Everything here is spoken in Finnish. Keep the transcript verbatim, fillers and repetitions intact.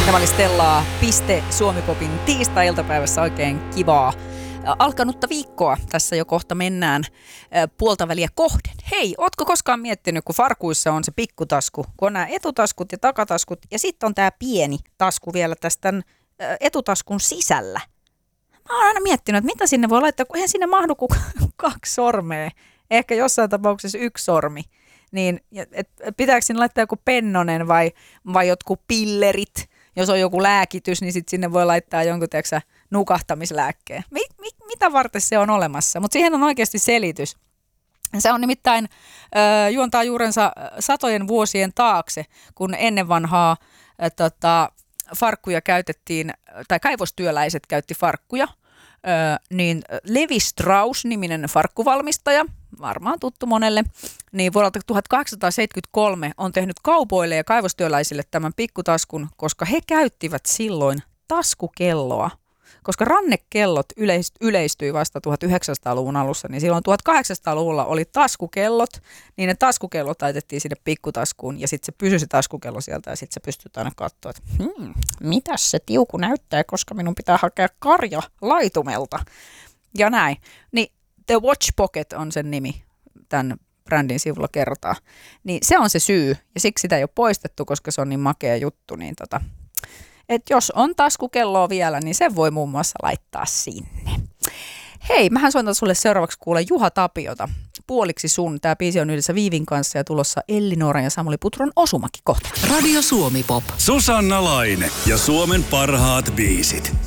Tämä oli Stellaa Piste Suomi-popin tiistai-iltapäivässä oikein kivaa alkanutta viikkoa. Tässä jo kohta mennään puolta väliä kohden. Hei, ootko koskaan miettinyt, kun farkuissa on se pikkutasku, kun on nämä etutaskut ja takataskut ja sitten on tämä pieni tasku vielä tästä etutaskun sisällä. Mä oon aina miettinyt, että mitä sinne voi laittaa, kun eihän sinne mahdu kuin kaksi sormea. Ehkä jossain tapauksessa yksi sormi. Niin, et, pitääkö sinne laittaa joku pennonen vai, vai jotkut pillerit? Jos on joku lääkitys, niin sit sinne voi laittaa jonkun tiiäksä, nukahtamislääkkeen. Mi, mi, mitä varten se on olemassa? Mutta siihen on oikeasti selitys. Se on nimittäin äh, juontaa juurensa satojen vuosien taakse, kun ennen vanhaa äh, tota, farkkuja käytettiin, tai kaivostyöläiset käytti farkkuja, äh, niin Levi Strauss-niminen farkkuvalmistaja, varmaan tuttu monelle, niin vuodelta tuhatkahdeksansataaseitsemänkymmentäkolme on tehnyt kaupoille ja kaivostyöläisille tämän pikkutaskun, koska he käyttivät silloin taskukelloa. Koska rannekellot yleistyi vasta tuhatyhdeksänsataaluvun alussa, niin silloin tuhatkahdeksansataaluvulla oli taskukellot, niin ne taskukellot laitettiin sinne pikkutaskuun ja sitten se pysyi se taskukello sieltä ja sitten se pystyy aina katsoa, että hmm, mitäs se tiuku näyttää, koska minun pitää hakea karja laitumelta. Ja näin. Niin The Watch Pocket on sen nimi, tämän brändin sivulla kerrotaan. Niin se on se syy ja siksi sitä ei ole poistettu, koska se on niin makea juttu, niin tota... että jos on taskukelloa vielä, niin sen voi muun muassa laittaa sinne. Hei, mähän soitan sulle seuraavaksi kuule Juha Tapiota. Puoliksi sun. Tämä biisi on yhdessä Viivin kanssa ja tulossa Elli Nooran ja Samuli Putron Osumakin kohta. Radio Suomi Pop. Susanna Laine ja Suomen parhaat biisit.